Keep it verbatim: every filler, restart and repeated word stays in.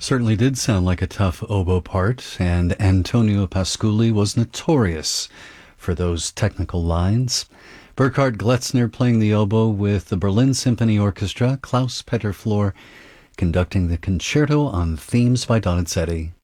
Certainly did sound like a tough oboe part, and Antonio Pasculi was notorious for those technical lines. Burkhard Gletzner playing the oboe with the Berlin Symphony Orchestra, Klaus Peter Flor conducting the concerto on themes by Donizetti.